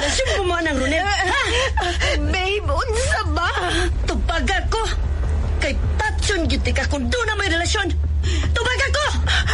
relasyon mo mo ng Ronel? Ha? Babe, unsa ba? Tubag ako. Kay Patson gyud ka kung doon na may relasyon. Tubag ako!